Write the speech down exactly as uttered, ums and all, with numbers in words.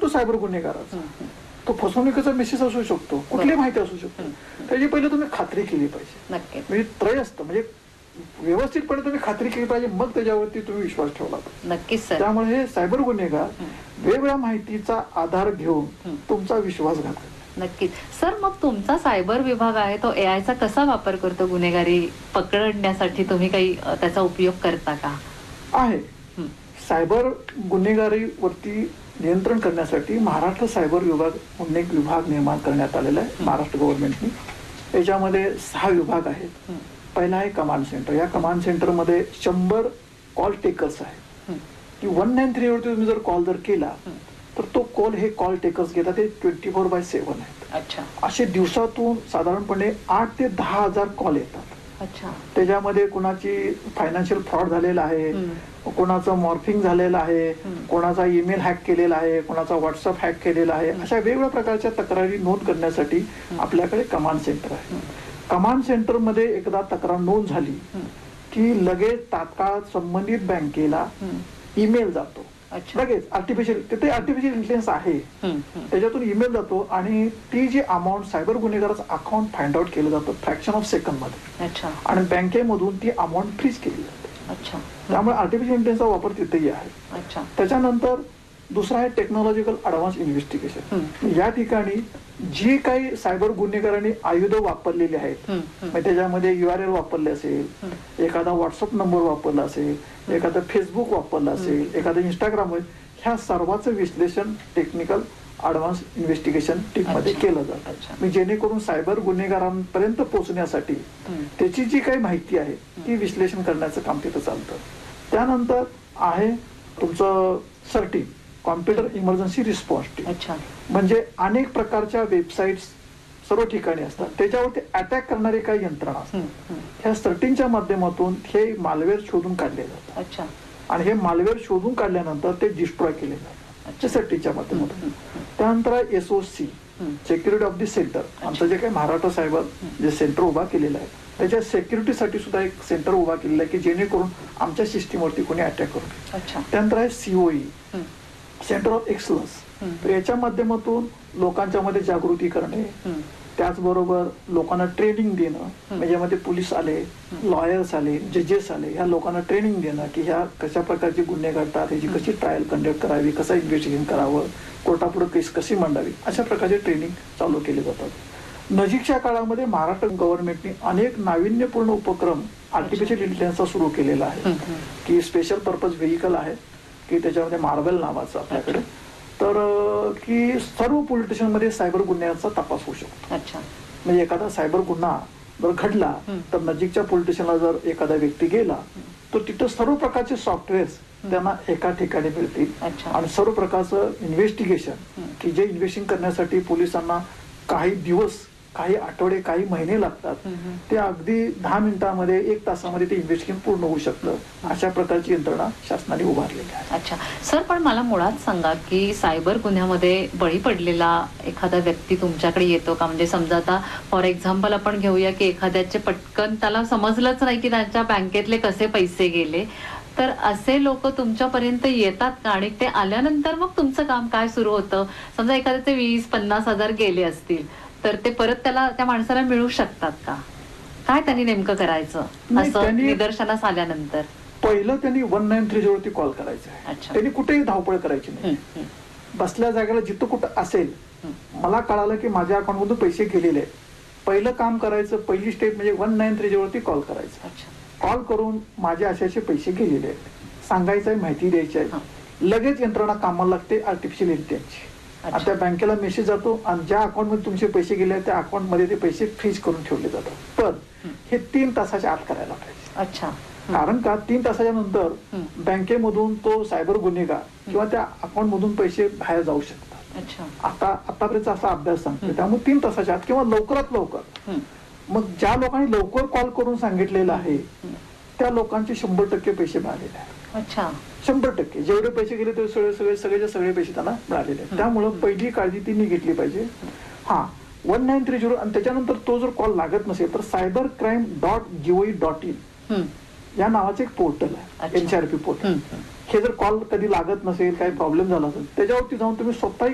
शकतो सायबर गुन्हेगाराचा. तो फसवणुकीचा मेसेज असू शकतो, कुठली माहिती असू शकतो. त्याची पहिले तुम्ही खात्री केली पाहिजे. म्हणजे त्रयस्थ म्हणजे व्यवस्थितपणे तुम्ही खात्री केली पाहिजे, मग त्याच्यावरती तुम्ही विश्वास ठेवला पाहिजे. नक्कीच. त्यामुळे हे सायबर गुन्हेगार वेगवेगळ्या माहितीचा आधार घेऊन तुमचा विश्वास घालतात. नक्कीच. सर, मग तुमचा सायबर विभाग आहे तो ए आयचा कसा वापर करतो गुन्हेगारी पकडण्यासाठी? तुम्ही काही त्याचा उपयोग करता का? आहे. सायबर गुन्हेगारीवरती नियंत्रण करण्यासाठी महाराष्ट्र सायबर विभाग म्हणून एक विभाग निर्माण करण्यात आलेला आहे महाराष्ट्र गव्हर्नमेंटनी. याच्यामध्ये सहा विभाग आहेत. पहिला आहे कमांड सेंटर. या कमांड सेंटरमध्ये शंभर कॉल टेकर्स आहेत की वन नाईन थ्री वरती तुम्ही जर कॉल जर केला तर तो कॉल हे कॉल टेकर्स घेतात. ते ट्वेंटी फोर बाय सेव्हन आहेत. अच्छा. असे दिवसातून साधारणपणे आठ ते दहा हजार कॉल येतात. अच्छा. त्याच्यामध्ये कोणाची फायनान्शियल फ्रॉड झालेला आहे, कोणाचं मॉर्फिंग झालेलं आहे, कोणाचा ईमेल हॅक केलेला आहे, कोणाचा व्हॉट्सअप हॅक केलेला आहे. अशा वेगवेगळ्या प्रकारच्या तक्रारी नोंद करण्यासाठी आपल्याकडे कमांड सेंटर आहे. कमांड सेंटरमध्ये एकदा तक्रार नोंद झाली की लगेच तात्काळ संबंधित बँकेला ईमेल जातो. लगेच आर्टिफिशियल तिथे आर्टिफिशियल इंटेलिजन्स आहे, त्याच्यातून ईमेल जातो आणि ती जी amount cyber गुन्हेगाराचं account find out केलं जातं फ्रॅक्शन ऑफ सेकंड मध्ये आणि बँकेमधून ती अमाऊंट फ्रीज केली जाते. त्यामुळे आर्टिफिशियल इंटेलिजन्सचा वापर तिथेही आहे. त्याच्यानंतर दुसरा आहे टेक्नॉलॉजिकल ऍडव्हान्स इन्व्हेस्टिगेशन. या ठिकाणी जी काही सायबर गुन्हेगारांनी आयुध वापरलेली आहेत, त्याच्यामध्ये युआरएल वापरले असेल, एखादा व्हॉट्सअप नंबर वापरला असेल, एखादं फेसबुक वापरला असेल, एखादं इंस्टाग्राम, ह्या सर्वांचं विश्लेषण टेक्निकल ऍडव्हान्स इन्व्हेस्टिगेशन टीम मध्ये केलं जातं. जेणेकरून सायबर गुन्हेगारांपर्यंत पोहोचण्यासाठी त्याची जी काही माहिती आहे ती विश्लेषण करण्याचं काम तिथं चालतं. त्यानंतर आहे तुमचं सर्टी कॉम्प्युटर इमर्जन्सी रिस्पॉन्स टीम. म्हणजे अनेक प्रकारच्या वेबसाईट्स सर्व ठिकाणी असतात, त्याच्यावरती अटॅक करणारे काही यंत्रणा असतात. ह्या सर्टिंगच्या माध्यमातून हे मालवेअर शोधून काढले जातात आणि हे मालवेअर शोधून काढल्यानंतर ते डिस्ट्रॉय केले जातात सर्टिंगच्या माध्यमातून. त्यानंतर SOC security of the centre, आमचं जे काही महाराष्ट्र सायबर जे सेंटर उभा केलेलं आहे त्याच्या सेक्युरिटीसाठी सुद्धा एक सेंटर उभा केलेलं आहे की जेणेकरून आमच्या सिस्टीमवरती कोणी अटॅक करू. त्यानंतर आहे सीओई सेंटर ऑफ एक्सलन्स. तर याच्या माध्यमातून लोकांच्या मध्ये जागृती करणे, त्याचबरोबर लोकांना ट्रेनिंग देणं, म्हणजे पोलीस आले, लॉयर्स आले, जजेस आले, ह्या लोकांना ट्रेनिंग देणं की ह्या कशा प्रकारचे गुन्हे घडतात, ह्याची कशी ट्रायल कंडक्ट करावी, कसं इन्व्हेस्टिगेशन करावं, कोर्टापुढे केस कशी मांडावी, अशा प्रकारचे ट्रेनिंग चालू केले जातात. नजीकच्या काळामध्ये महाराष्ट्र गव्हर्नमेंटने अनेक नाविन्यपूर्ण उपक्रम आर्टिफिशियल इंटेलिजन्सचा सुरू केलेला आहे की स्पेशल पर्पज व्हेइकल आहे की त्याच्यामध्ये मार्वेल नावाचं आपल्याकडे, तर की सर्व पोलीस स्टेशन मध्ये सायबर गुन्ह्यांचा तपास होऊ शकतो. म्हणजे एखादा सायबर गुन्हा जर घडला तर नजीकच्या पोलीस स्टेशनला जर एखादा व्यक्ती गेला तर तिथं सर्व प्रकारचे सॉफ्टवेअर्स त्यांना एका ठिकाणी मिळतील आणि सर्व प्रकारचं इन्व्हेस्टिगेशन की जे इन्व्हेस्टिगेशन करण्यासाठी पोलिसांना काही दिवस, काही आठवडे, काही महिने लागतात, ते अगदी दहा मिनिटांमध्ये एक तासामध्ये ते इन्व्हेस्टिगेशन पूर्ण होऊ शकतं. अशा प्रकारची यंत्रणा शासनाने उभारलेली आहे. अच्छा सर, पण मला मुळात सांगा की सायबर गुन्ह्यामध्ये बळी पडलेला एखादा व्यक्ती तुमच्याकडे येतो का? म्हणजे समजा आता फॉर एक्झाम्पल आपण घेऊया की एखाद्याचे पटकन त्याला समजलंच नाही की त्यांच्या बँकेतले कसे पैसे गेले, तर असे लोक तुमच्यापर्यंत येतात का? आणि ते आल्यानंतर मग तुमचं काम काय सुरू होतं? समजा एखाद्याचे वीस पन्नास हजार गेले असतील तर ते परत त्याला त्या माणसाला मिळू शकतात का? काय त्यांनी नेमकं करायचं असं निदर्शनास आल्यानंतर? पहिलं त्यांनी वन नाईन थ्री झिरोवरती कॉल करायचा. त्यांनी कुठेही धावपळ करायची नाही. बसल्या जागेला जिथं कुठं असेल, मला कळालं की माझ्या अकाउंट मधून पैसे गेलेले आहेत, पहिलं काम करायचं, पहिली स्टेप म्हणजे वन नाईन थ्री झिरोवरती कॉल करायचं. कॉल करून माझे असे असे पैसे गेलेले आहेत सांगायचं आहे, माहिती द्यायची आहे. लगेच यंत्रणा कामाला लागते आर्टिफिशियल इंटेलिजन्सची. त्या बँकेला मेसेज जातो आणि ज्या अकाउंट मध्ये तुमचे पैसे गेले त्या अकाउंट मध्ये ते पैसे फ्रीज करून ठेवले जातात. पण हे तीन तासाच्या आत करायला पाहिजे. अच्छा. कारण का तीन तासाच्या नंतर बँकेमधून तो सायबर गुन्हेगार किंवा त्या अकाउंट मधून पैसे बाहेर जाऊ शकतात. आता आतापर्यंत असा अभ्यास सांगतो. त्यामुळे तीन तासाच्या आत किंवा लवकरात लवकर. मग ज्या लोकांनी लवकर कॉल करून सांगितलेलं आहे त्या लोकांचे शंभर टक्के पैसे मिळालेले आहेत. अच्छा. शंभर टक्के जेवढे पैसे गेले ते सगळे सगळे सगळेचे सगळे पैसे त्यांना मिळालेले आहेत. त्यामुळे पहिली काळजी त्यांनी घेतली पाहिजे. हा वन नाईन थ्री झिरो आणि त्याच्यानंतर तो जर कॉल लागत नसेल तर cyber crime dot जीओई dot in या नावाचं एक पोर्टल आहे, एनसीआरपी पोर्टल. हे जर कॉल कधी लागत नसेल, काही प्रॉब्लेम झाला असेल, त्याच्यावरती जाऊन तुम्ही स्वतः